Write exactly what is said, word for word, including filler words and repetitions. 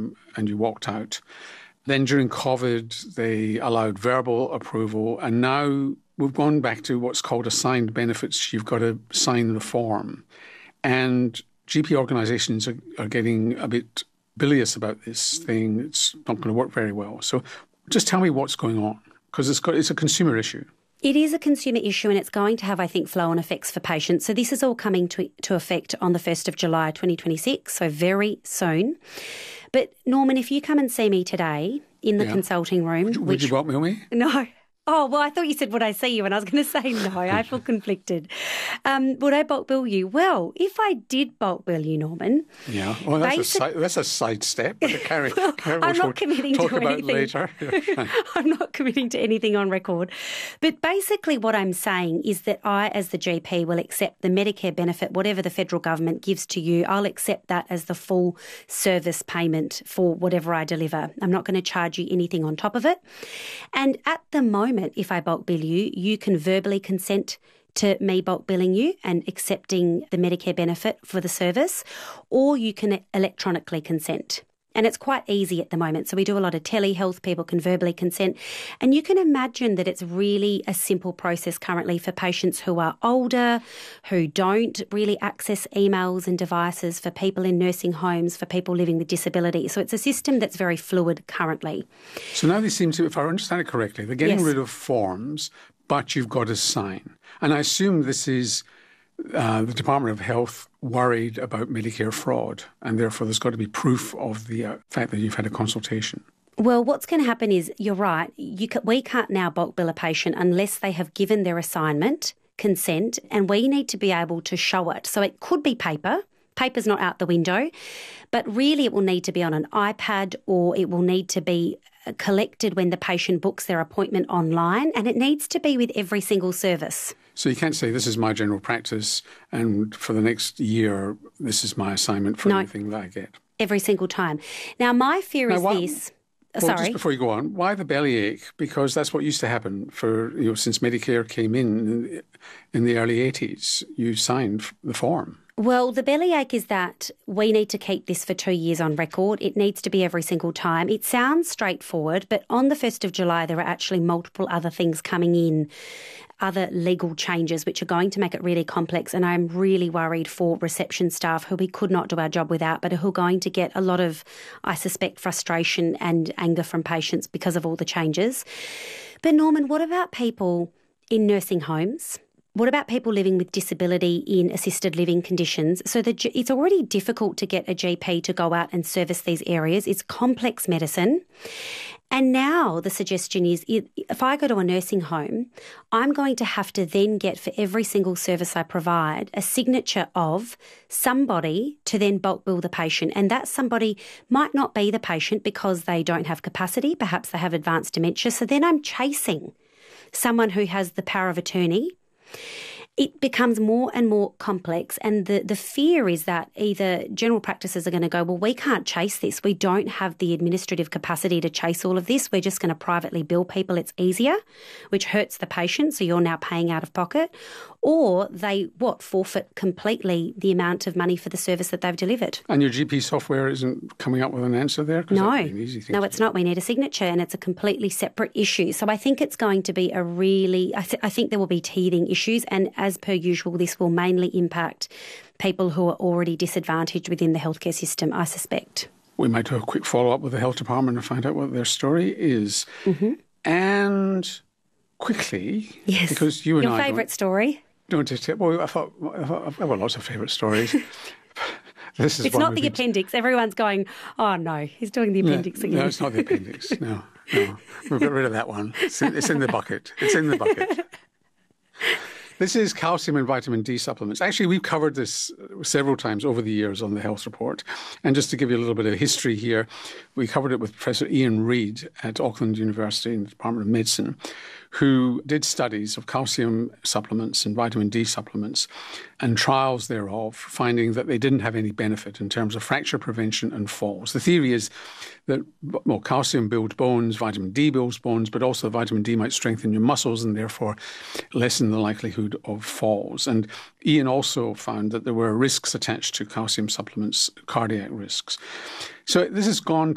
form and you walked out. Then during COVID, they allowed verbal approval, and now we've gone back to what's called assigned benefits. You've got to sign the form. And G P organisations are, are getting a bit bilious about this thing. It's not going to work very well. So just tell me what's going on, because it's got, it's a consumer issue. It is a consumer issue, and it's going to have, I think, flow-on effects for patients. So this is all coming to, to effect on the first of July twenty twenty-six, so very soon. But Norman, if you come and see me today in the yeah. consulting room... Would you, which, would you welcome me? No. Oh, well, I thought you said, would I see you? And I was going to say no. I feel conflicted. Um, would I bulk bill you? Well, if I did bulk bill you, Norman... Yeah, well, that's, basic... a, side, that's a side step. But carry, well, carry, I'm not committing talk to about anything. Later. I'm not committing to anything on record. But basically what I'm saying is that I, as the G P, will accept the Medicare benefit, whatever the federal government gives to you. I'll accept that as the full service payment for whatever I deliver. I'm not going to charge you anything on top of it. And at the moment, if I bulk bill you, you can verbally consent to me bulk billing you and accepting the Medicare benefit for the service, or you can electronically consent. And it's quite easy at the moment. So we do a lot of telehealth, people can verbally consent. And you can imagine that it's really a simple process currently for patients who are older, who don't really access emails and devices, for people in nursing homes, for people living with disability. So it's a system that's very fluid currently. So now they seem to, if I understand it correctly, they're getting yes. rid of forms, but you've got to sign. And I assume this is uh, the Department of Health worried about Medicare fraud, and therefore there's got to be proof of the uh, fact that you've had a consultation. Well, what's going to happen is, you're right, you can, we can't now bulk bill a patient unless they have given their assignment, consent, and we need to be able to show it. So it could be paper. Paper's not out the window, but really it will need to be on an iPad, or it will need to be collected when the patient books their appointment online, and it needs to be with every single service. So you can't say, this is my general practice and for the next year this is my assignment for no, anything that I get. Every single time. Now, my fear now, is what, this... Well, Sorry. just before you go on, why the bellyache? Because that's what used to happen for, you know, since Medicare came in in the early eighties. You signed the form. Well, the bellyache is that we need to keep this for two years on record. It needs to be every single time. It sounds straightforward, but on the first of July, there are actually multiple other things coming in, other legal changes which are going to make it really complex. And I'm really worried for reception staff who we could not do our job without, but who are going to get a lot of, I suspect, frustration and anger from patients because of all the changes. But Norman, what about people in nursing homes? What about people living with disability in assisted living conditions? So the, it's already difficult to get a G P to go out and service these areas. It's complex medicine. And now the suggestion is, if I go to a nursing home, I'm going to have to then get, for every single service I provide, a signature of somebody to then bulk bill the patient. And that somebody might not be the patient because they don't have capacity. Perhaps they have advanced dementia. So then I'm chasing someone who has the power of attorney. It becomes more and more complex, and the, the fear is that either general practices are going to go, well, we can't chase this. We don't have the administrative capacity to chase all of this. We're just going to privately bill people. It's easier, which hurts the patient, so you're now paying out of pocket. Or they, what, forfeit completely the amount of money for the service that they've delivered. And your G P software isn't coming up with an answer there? No, no, it's not. We need a signature, and it's a completely separate issue. So I think it's going to be a really, I, th- I think there will be teething issues, and as per usual, this will mainly impact people who are already disadvantaged within the healthcare system, I suspect. We might do a quick follow-up with the health department and find out what their story is. Mm-hmm. And quickly, yes, because you and your I favourite story. Don't just, well, I thought, I thought I've got lots of favourite stories. This is it's not the appendix. Everyone's going, oh no, he's doing the appendix no, again. No, it's not the appendix. No, no. We've got rid of that one. It's in, it's in the bucket. It's in the bucket. This is calcium and vitamin D supplements. Actually, we've covered this several times over the years on the Health Report. And just to give you a little bit of history here, we covered it with Professor Ian Reid at Auckland University in the Department of Medicine, who did studies of calcium supplements and vitamin D supplements and trials thereof, finding that they didn't have any benefit in terms of fracture prevention and falls. The theory is that, well, calcium builds bones, vitamin D builds bones, but also vitamin D might strengthen your muscles and therefore lessen the likelihood of falls. And Ian also found that there were risks attached to calcium supplements, cardiac risks. So this has gone